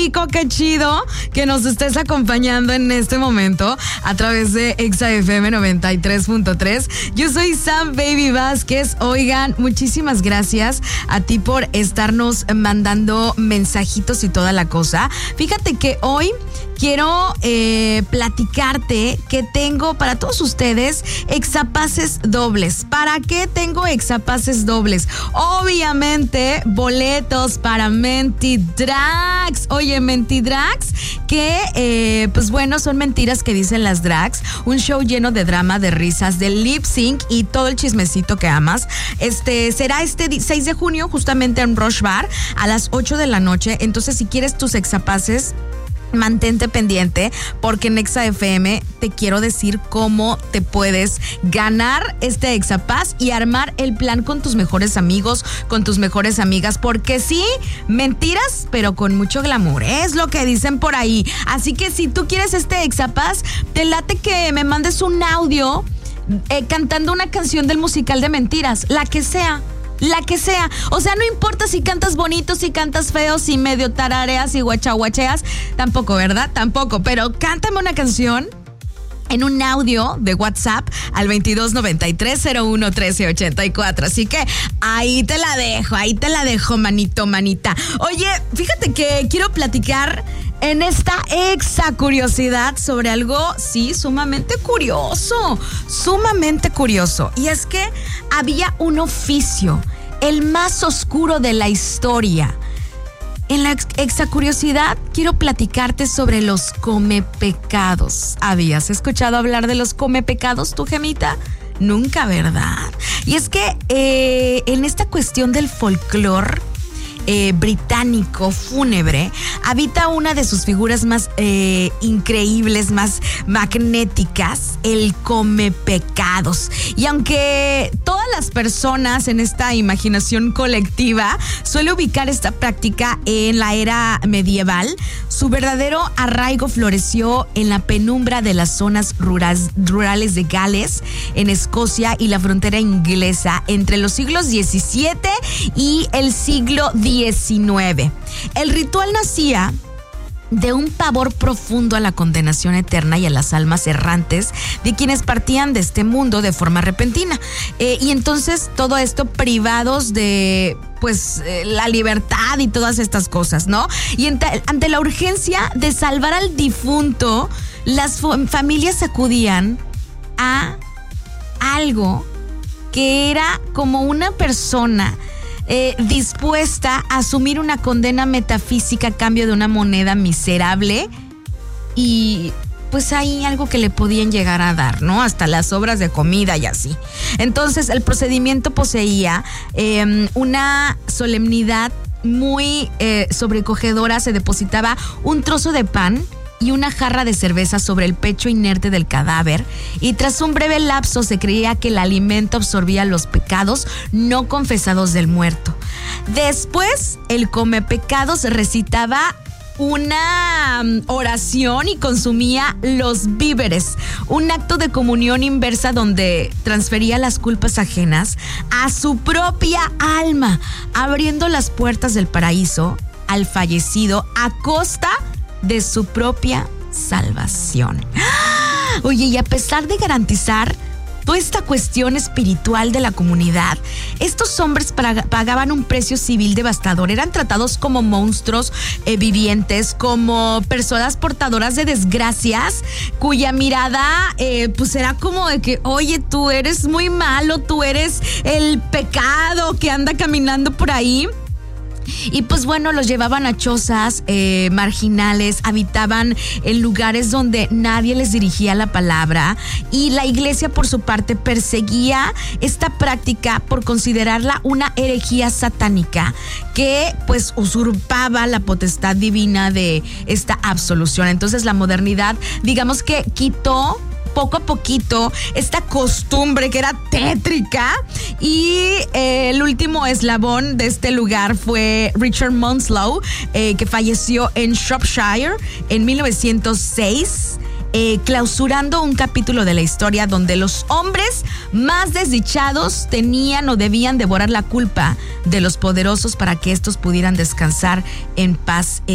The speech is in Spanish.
rico, qué chido que nos estés acompañando en este momento a través de Exa FM 93.3. Yo soy Sam Baby Vázquez. Oigan, muchísimas gracias a ti por estarnos mandando mensajitos y toda la cosa. Fíjate que hoy quiero platicarte que tengo para todos ustedes exapases dobles. ¿Para qué tengo exapases dobles? Obviamente, boletos para Mentidrags. Oye, Mentidrags, que pues bueno, son mentiras que dicen las drags. Un show lleno de drama, de risas, de lip sync y todo el chismecito que amas. Será este 6 de junio, justamente en Rush Bar, a las 8 de la noche. Entonces, si quieres tus exapases, mantente pendiente, porque en Exa FM te quiero decir cómo te puedes ganar este Exapass y armar el plan con tus mejores amigos, con tus mejores amigas, porque sí, mentiras, pero con mucho glamour, es lo que dicen por ahí. Así que si tú quieres este Exapass, te late que me mandes un audio cantando una canción del musical de Mentiras, la que sea. O sea, no importa si cantas bonito, si cantas feo, si medio tarareas y guachaguacheas. Tampoco, ¿verdad? Tampoco. Pero cántame una canción en un audio de WhatsApp al 2293-01-1384. Así que ahí te la dejo, manita. Oye, fíjate que quiero platicar en esta Exa Curiosidad sobre algo, sí, sumamente curioso. Y es que había un oficio, el más oscuro de la historia. En la Exa Curiosidad quiero platicarte sobre los comepecados. ¿Habías escuchado hablar de los comepecados, tu gemita? Nunca, ¿verdad? Y es que en esta cuestión del folclore británico fúnebre habita una de sus figuras más increíbles, más magnéticas, el comepecados. Y aunque todas las personas en esta imaginación colectiva suele ubicar esta práctica en la era medieval, su verdadero arraigo floreció en la penumbra de las zonas rurales de Gales, en Escocia y la frontera inglesa entre los siglos XVII y el siglo XIX. El ritual nacía de un pavor profundo a la condenación eterna y a las almas errantes de quienes partían de este mundo de forma repentina. Y entonces todo esto privados de la libertad y todas estas cosas, ¿no? Y ante la urgencia de salvar al difunto, las familias acudían a algo que era como una persona dispuesta a asumir una condena metafísica a cambio de una moneda miserable, y pues hay algo que le podían llegar a dar, ¿no? Hasta las sobras de comida y así. Entonces el procedimiento poseía una solemnidad muy sobrecogedora. Se depositaba un trozo de pan y una jarra de cerveza sobre el pecho inerte del cadáver, y tras un breve lapso se creía que el alimento absorbía los pecados no confesados del muerto. Después, el comepecados recitaba una oración y consumía los víveres, un acto de comunión inversa donde transfería las culpas ajenas a su propia alma, abriendo las puertas del paraíso al fallecido a costa de su propia salvación. Oye, y a pesar de garantizar toda esta cuestión espiritual de la comunidad, estos hombres pagaban un precio civil devastador. Eran tratados como monstruos vivientes, como personas portadoras de desgracias, cuya mirada pues era como de que, oye, tú eres muy malo, tú eres el pecado que anda caminando por ahí. Y pues bueno, los llevaban a chozas marginales, habitaban en lugares donde nadie les dirigía la palabra, y la iglesia por su parte perseguía esta práctica por considerarla una herejía satánica que pues usurpaba la potestad divina de esta absolución. Entonces la modernidad, digamos que quitó poco a poquito esta costumbre que era tétrica, y el último eslabón de este lugar fue Richard Munslow, que falleció en Shropshire en 1906, clausurando un capítulo de la historia donde los hombres más desdichados tenían o debían devorar la culpa de los poderosos para que estos pudieran descansar en paz